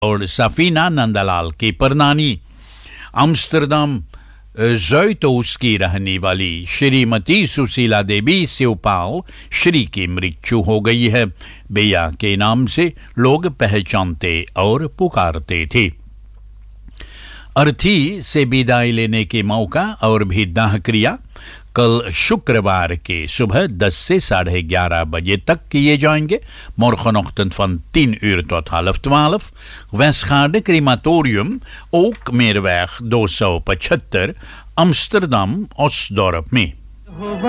और सफीना नंदलाल की परनानी। अम्स्टरडम ज़ोइटोस की रहने वाली श्रीमती सुशीला देवी शिवपाल श्री की मृत्यु हो गई है। बेया के नाम से लोग पहचानते और पुकारते थे। अर्थी से विदाई लेने के मौका और भी दाह क्रिया कल शुक्रवार के सुबह 10 से 11:30 बजे तक किए जाएंगे। Morgenochtend van 10 uur tot 11:30. Westgaarde Crematorium, ook Meerweg 275, Amsterdam, Osdorp mee.